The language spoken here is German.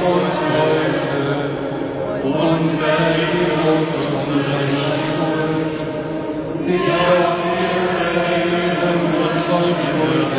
uns heute und vergib uns unsere Schuld, wie auch wir vergeben unseren Schuldigern.